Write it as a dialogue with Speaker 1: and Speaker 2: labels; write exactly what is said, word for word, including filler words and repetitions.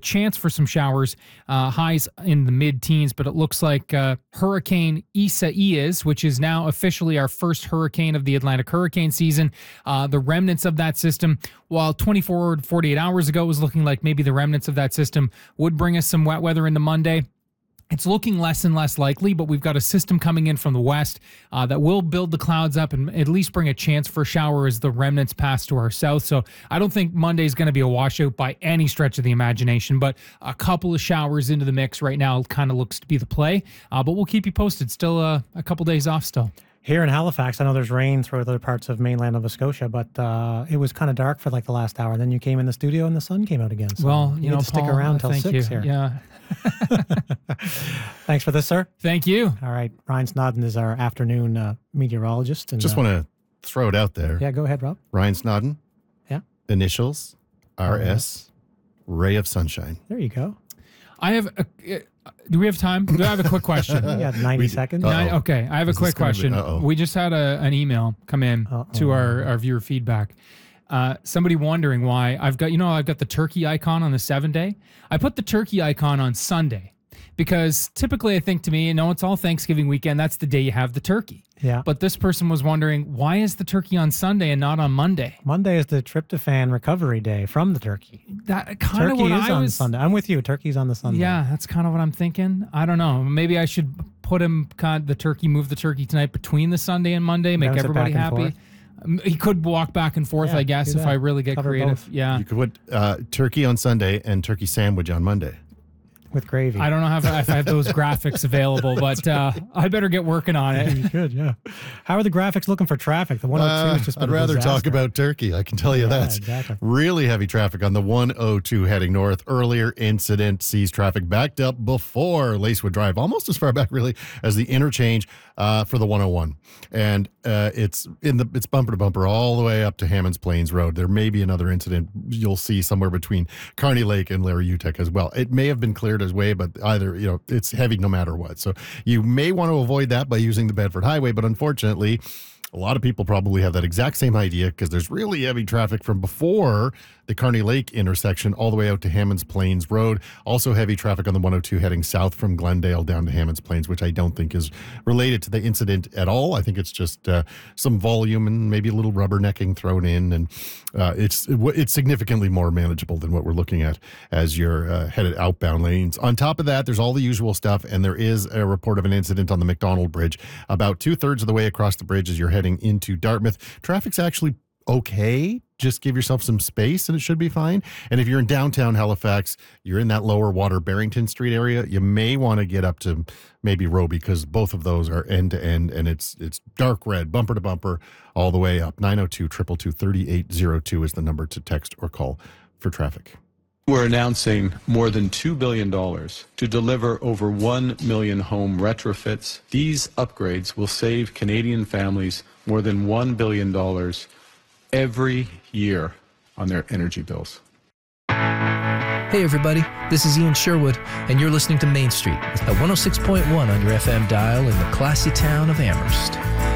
Speaker 1: chance for some showers, uh, highs in the mid-teens, but it looks like uh, Hurricane Isaias, which is now officially our first hurricane of the Atlantic hurricane season, uh, the remnants of that system, while twenty-four to forty-eight hours ago it was looking like maybe the remnants of that system would bring us some wet weather into Monday. It's looking less and less likely, but we've got a system coming in from the west uh, that will build the clouds up and at least bring a chance for a shower as the remnants pass to our south. So I don't think Monday is going to be a washout by any stretch of the imagination, but a couple of showers into the mix right now kind of looks to be the play. Uh, but we'll keep you posted. Still uh, a couple days off still.
Speaker 2: Here in Halifax, I know there's rain through other parts of mainland Nova Scotia, but uh, it was kind of dark for like the last hour. Then you came in the studio and the sun came out again. So
Speaker 1: well, you,
Speaker 2: you
Speaker 1: know,
Speaker 2: need to
Speaker 1: Paul,
Speaker 2: stick around till
Speaker 1: thank
Speaker 2: six
Speaker 1: you.
Speaker 2: here.
Speaker 1: Yeah.
Speaker 2: Thanks for this, sir.
Speaker 1: Thank you.
Speaker 2: All right. Ryan Snodden is our afternoon uh, meteorologist. And,
Speaker 3: Just
Speaker 2: uh,
Speaker 3: want to throw it out there.
Speaker 2: Yeah, go ahead, Rob.
Speaker 3: Ryan Snodden.
Speaker 2: Yeah.
Speaker 3: Initials, R S, Ray of Sunshine.
Speaker 2: There you go.
Speaker 1: I have a... Uh, do we have time? Do I have a quick question?
Speaker 2: Yeah, ninety seconds.
Speaker 1: Nine, okay, I have
Speaker 3: Is
Speaker 1: a quick
Speaker 3: this gonna be-
Speaker 1: question.
Speaker 3: uh-oh.
Speaker 1: We just had a, an email come in
Speaker 2: Uh-oh.
Speaker 1: to our, our viewer feedback. Uh, somebody wondering why I've got, you know, I've got the turkey icon on the seven day. I put the turkey icon on Sunday because typically I think to me, you know, it's all Thanksgiving weekend. That's the day you have the turkey.
Speaker 2: Yeah.
Speaker 1: But this person was wondering, why is the turkey on Sunday and not on Monday?
Speaker 2: Monday is the tryptophan recovery day from the turkey.
Speaker 1: That kind of
Speaker 2: Turkey
Speaker 1: what
Speaker 2: is
Speaker 1: I
Speaker 2: on
Speaker 1: was.
Speaker 2: Sunday. I'm with you. Turkey's on the Sunday.
Speaker 1: Yeah, that's kind of what I'm thinking. I don't know. Maybe I should put him kind of the turkey, move the turkey tonight between the Sunday and Monday, make
Speaker 2: Bounce it
Speaker 1: everybody
Speaker 2: back and
Speaker 1: happy. Um, He could walk back and forth,
Speaker 2: Yeah,
Speaker 1: I guess,
Speaker 2: do
Speaker 1: if
Speaker 2: that.
Speaker 1: I really get
Speaker 2: Cover
Speaker 1: creative.
Speaker 2: both.
Speaker 1: Yeah.
Speaker 3: You could put uh, turkey on Sunday and turkey sandwich on Monday.
Speaker 2: With gravy.
Speaker 1: I don't know if, if I have those graphics available, but uh, I better get working on it.
Speaker 2: You could, yeah. How are the graphics looking for traffic? The one oh two
Speaker 3: Uh,
Speaker 2: is just
Speaker 3: I'd
Speaker 2: been a
Speaker 3: rather talk
Speaker 2: disaster.
Speaker 3: about turkey. I can tell you
Speaker 2: Yeah,
Speaker 3: that.
Speaker 2: exactly.
Speaker 3: Really heavy traffic on the one oh two heading north. Earlier incident sees traffic backed up before Lacewood Drive, almost as far back really as the interchange uh, for the one oh one. And uh, it's in the it's bumper to bumper all the way up to Hammonds Plains Road. There may be another incident you'll see somewhere between Kearney Lake and Larry Utek as well. It may have been cleared as way, but either you know it's heavy no matter what. So you may want to avoid that by using the Bedford Highway, but unfortunately, a lot of people probably have that exact same idea because there's really heavy traffic from before the Kearney Lake intersection all the way out to Hammonds Plains Road. Also heavy traffic on the one oh two heading south from Glendale down to Hammonds Plains, which I don't think is related to the incident at all. I think it's just uh, some volume and maybe a little rubbernecking thrown in, and uh, it's it's significantly more manageable than what we're looking at as you're uh, headed outbound lanes. On top of that, there's all the usual stuff, and there is a report of an incident on the McDonald Bridge about two-thirds of the way across the bridge as you're heading into Dartmouth. Traffic's actually okay. Just give yourself some space and it should be fine. And if you're in downtown Halifax, you're in that lower water Barrington Street area, you may want to get up to maybe Roby because both of those are end to end and it's it's dark red, bumper to bumper, all the way up. nine oh two, two two two, three eight zero two is the number to text or call for traffic.
Speaker 4: We're announcing more than two billion dollars to deliver over one million home retrofits. These upgrades will save Canadian families more than one billion dollars every year on their energy bills.
Speaker 5: Hey everybody, this is Ian Sherwood, and you're listening to Main Street at one oh six point one on your F M dial in the classy town of Amherst.